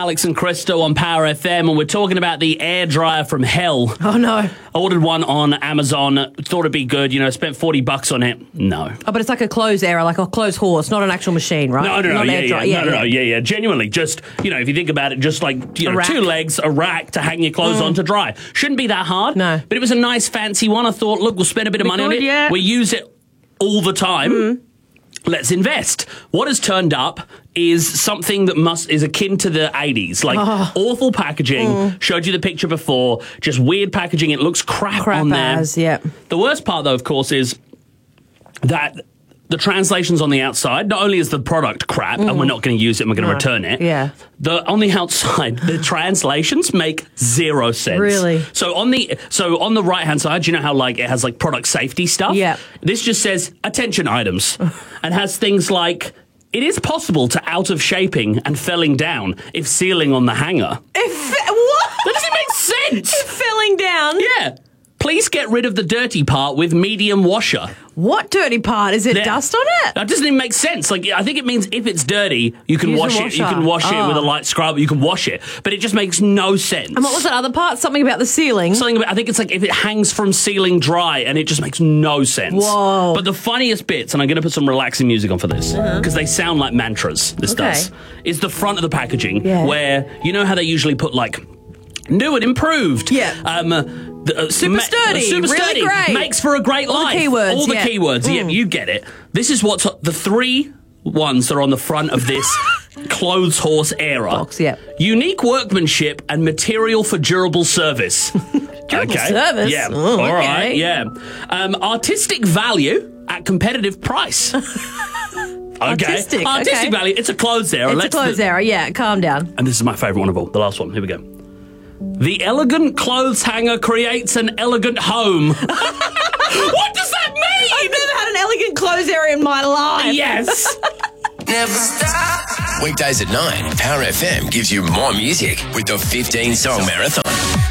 Alex and Crystal on Power FM, and we're talking about the air dryer from hell. Oh, no. I ordered one on Amazon, thought it'd be good, spent $40 on it. No. Oh, but it's like a clothes air, like a clothes horse, not an actual machine, right? No, Not air dryer. Yeah. Genuinely, just, if you think about it, just like, two legs, a rack to hang your clothes on to dry. Shouldn't be that hard. No. But it was a nice, fancy one. I thought, look, we'll spend a bit of money on it. Yeah. We use it all the time. Let's invest. What has turned up is something that is akin to the 80s. Like, awful packaging. Showed you the picture before. Just weird packaging. It looks crap on there. Yeah. The worst part, though, of course, is that the translations on the outside, not only is the product crap and we're not going to use it and we're going to return it, on the outside, the translations make 0 sense. Really? So on the right-hand side, you know how it has product safety stuff? Yeah. This just says attention items and has things like, it is possible to out of shaping and felling down if sealing on the hanger. What? That doesn't make sense. If felling down? Yeah. Please get rid of the dirty part with medium washer. What dirty part? Is it dust on it? That doesn't even make sense. I think it means if it's dirty, you can wash it. You can wash it with a light scrub. You can wash it. But it just makes no sense. And what was that other part? Something about the ceiling? I think it's like if it hangs from ceiling dry, and it just makes no sense. Whoa. But the funniest bits, and I'm going to put some relaxing music on for this, because they sound like mantras, this does, is the front of the packaging, where, you know how they usually put new and improved. Yeah. Super sturdy. Super really sturdy. Great. Makes for a great life. All the keywords. Yeah, you get it. This is what's the 3 ones that are on the front of this clothes horse era. Box, yeah. Unique workmanship and material for durable service. Durable service? Yeah. Oh, all right. Yeah. Artistic value at competitive price. Artistic value. It's a clothes era. It's a clothes era, yeah. Calm down. And this is my favourite one of all. The last one. Here we go. The elegant clothes hanger creates an elegant home. What does that mean? I've never had an elegant clothes area in my life. Yes. Never stop. Weekdays at 9, Power FM gives you more music with the 15-song marathon.